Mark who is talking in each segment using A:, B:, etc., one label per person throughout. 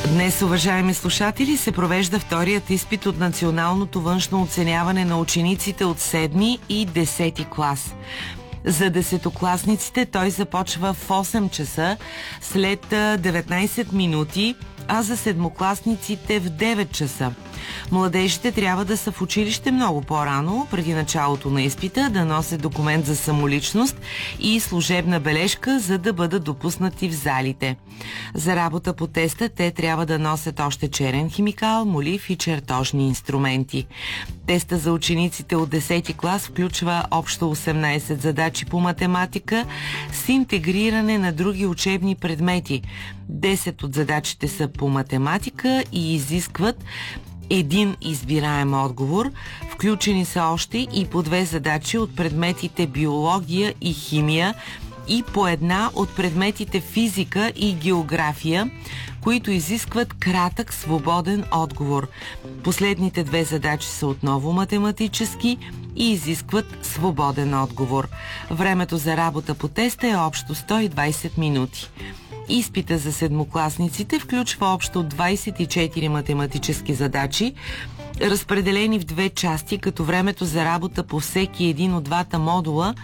A: Днес, уважаеми слушатели, се провежда вторият изпит от националното външно оценяване на учениците от 7 и 10 клас. За десетокласниците той започва в 8 часа след 19 минути, а за седмокласниците в 9 часа. Младежите трябва да са в училище много по-рано, преди началото на изпита, да носят документ за самоличност и служебна бележка, за да бъдат допуснати в залите. За работа по теста те трябва да носят още черен химикал, молив и чертожни инструменти. Теста за учениците от 10 клас включва общо 18 задачи по математика с интегриране на други учебни предмети. 10 от задачите са по математика и изискват един избираем отговор. Включени са още и по 2 задачи от предметите биология и химия и по една от предметите физика и география, които изискват кратък, свободен отговор. Последните 2 задачи са отново математически и изискват свободен отговор. Времето за работа по теста е общо 120 минути. Изпита за седмокласниците включва общо 24 математически задачи, разпределени в 2 части, като времето за работа по всеки един от двата модула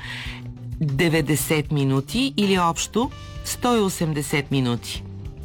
A: 90 минути или общо 180 минути.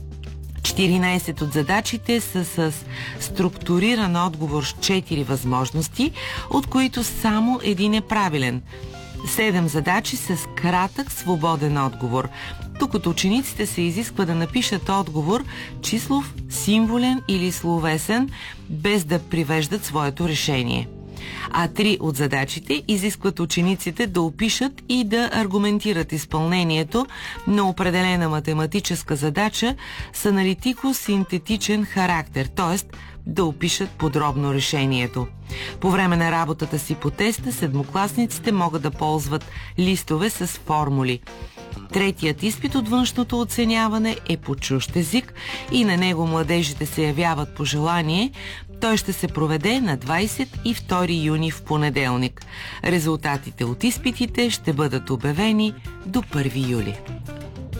A: 14 от задачите са с структуриран отговор с 4 възможности, от които само един е правилен. 7 задачи с кратък, свободен отговор. Тук от учениците се изисква да напишат отговор числов, символен или словесен, без да привеждат своето решение. А 3 от задачите изискват учениците да опишат и да аргументират изпълнението на определена математическа задача с аналитико-синтетичен характер, т.е. да опишат подробно решението. По време на работата си по теста седмокласниците могат да ползват листове с формули. Третият изпит от външното оценяване е по чужд език и на него младежите се явяват по желание. Той ще се проведе на 22 юни в понеделник. Резултатите от изпитите ще бъдат обявени до 1 юли.